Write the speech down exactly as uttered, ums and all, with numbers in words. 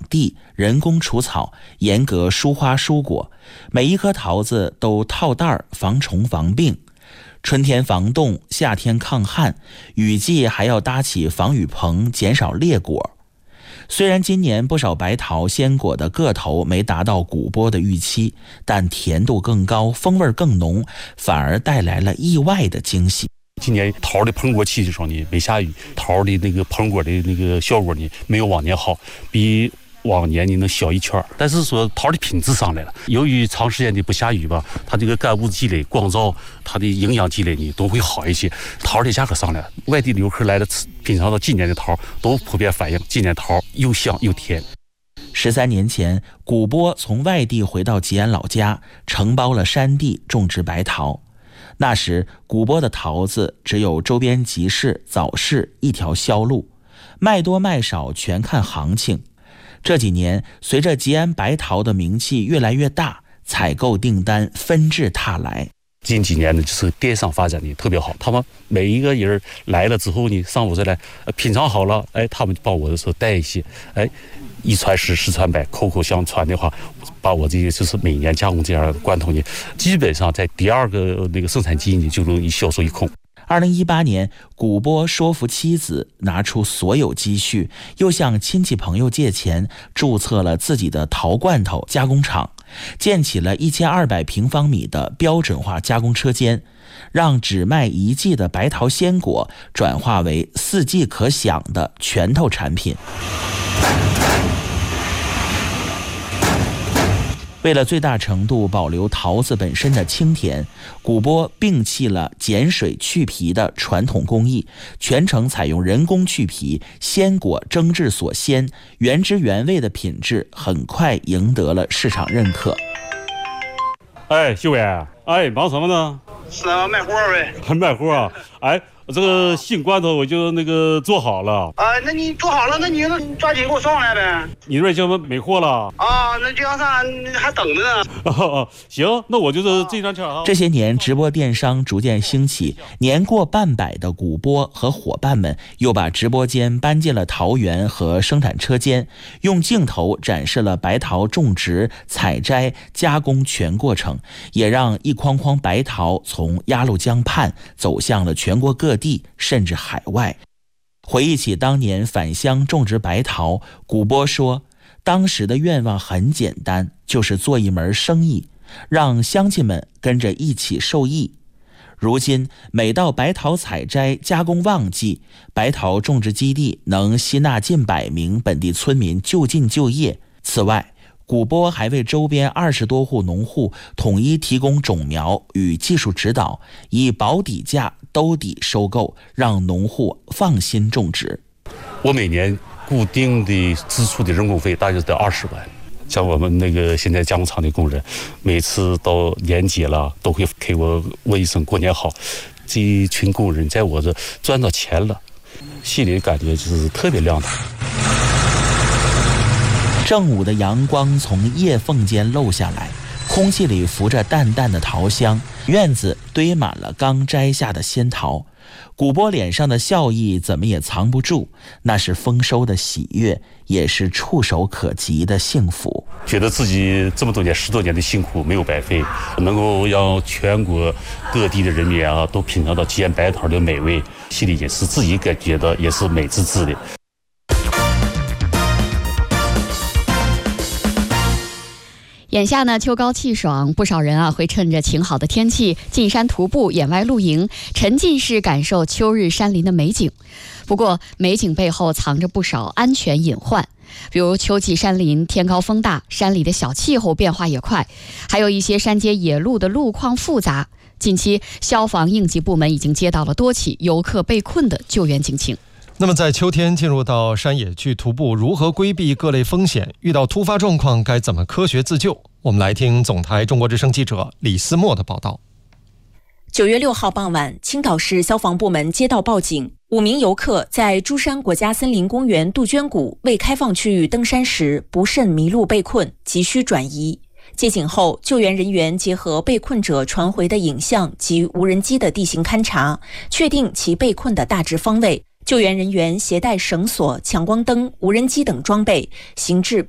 地，人工除草，严格疏花疏果，每一颗桃子都套袋儿防虫防病。春天防冻，夏天抗旱，雨季还要搭起防雨棚，减少裂果。虽然今年不少白桃鲜果的个头没达到古波的预期，但甜度更高，风味更浓，反而带来了意外的惊喜。 今年桃的膨果期的时候呢，没下雨，桃的那个膨果的那个效果呢，没有往年好，比往年你能小一圈，但是说桃的品质上来了。由于长时间的不下雨吧，它这个干物积累、光照，它的营养积累呢都会好一些。桃的价格上来了，外地游客来了品尝到今年的桃，都普遍反映今年桃又香又甜。 十三年前，古波从外地回到吉安老家，承包了山地种植白桃。那时，古波的桃子只有周边集市、早市一条销路，卖多卖少全看行情。这几年，随着吉安白桃的名气越来越大，采购订单纷至沓来。 近几年呢，就是电商发展的特别好，他们每一个人来了之后呢，上午再来品尝好了，哎，他们帮我的时候带一些，哎，一传十，十传百，口口相传的话，把我这个就是每年加工这样的罐头呢，基本上在第二个那个生产季呢就容易销售一空。 二零一八年，古波说服妻子拿出所有积蓄，又向亲戚朋友借钱，注册了自己的桃罐头加工厂，建起了一千二百平方米的标准化加工车间，让只卖一季的白桃鲜果转化为四季可享的拳头产品。为了最大程度保留桃子本身的清甜，古波摒弃了碱水去皮的传统工艺，全程采用人工去皮，鲜果蒸制所鲜，原汁原味的品质很快赢得了市场认可。 哎，秀伟，哎，忙什么呢？ 是啊，卖货呗。 还卖货啊？哎，这个新罐头我就那个做好了。 啊，那你做好了，那你那抓紧给我送来呗。 你那边就没货了？ 啊，那就要上还等着呢。 哦，行，那我就是这张签啊。 这些年，直播电商逐渐兴起，年过半百的古波和伙伴们又把直播间搬进了桃园和生产车间，用镜头展示了白桃种植、采摘、加工全过程，也让一筐筐白桃从鸭绿江畔走向了全国各地，甚至海外。回忆起当年返乡种植白桃，古波说，当时的愿望很简单，就是做一门生意，让乡亲们跟着一起受益。如今每到白桃采摘加工旺季，白桃种植基地能吸纳近百名本地村民就近就业。此外，古波还为周边二十多户农户统一提供种苗与技术指导，以保底价兜底收购，让农户放心种植。 我每年固定的支出的人工费大约得二十万，像我们那个现在加工厂的工人，每次到年节了都会给我问一声过年好。这一群工人在我这赚到钱了，心里感觉就是特别亮堂。 正午的阳光从叶缝间漏下来，空气里浮着淡淡的桃香，院子堆满了刚摘下的鲜桃。古波脸上的笑意怎么也藏不住，那是丰收的喜悦，也是触手可及的幸福。 觉得自己这么多年十多年的辛苦没有白费，能够让全国各地的人民啊都品尝到吉安白桃的美味，心里也是自己感觉到也是美滋滋的。 眼下呢，秋高气爽，不少人啊会趁着晴好的天气进山徒步、野外露营，沉浸式感受秋日山林的美景。不过，美景背后藏着不少安全隐患，比如秋季山林天高风大，山里的小气候变化也快，还有一些山间野路的路况复杂。近期，消防应急部门已经接到了多起游客被困的救援警情。 那么在秋天进入到山野去徒步，如何规避各类风险？遇到突发状况该怎么科学自救？我们来听总台中国之声记者李思墨的报道。 九月六号傍晚，青岛市消防部门接到报警，五名游客在珠山国家森林公园杜鹃谷未开放区域登山时不慎迷路被困，急需转移。接警后，救援人员结合被困者传回的影像及无人机的地形勘查，确定其被困的大致方位。救援人员携带绳索、强光灯、无人机等装备，行至